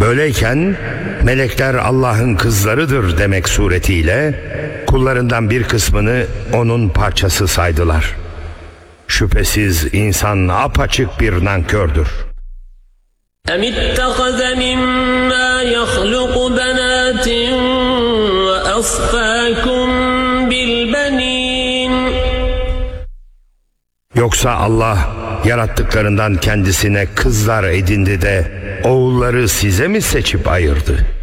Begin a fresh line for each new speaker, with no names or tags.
Böyleyken melekler Allah'ın kızlarıdır demek suretiyle kullarından bir kısmını onun parçası saydılar. Şüphesiz insan apaçık bir nankördür.
اَمِ اتَّخَذَ مِمَّا يَخْلُقُ بَنَاتٍ وَأَصْفَاكُمْ بِالْبَنِينَ
Yoksa Allah yarattıklarından kendisine kızlar edindi de oğulları size mi seçip ayırdı?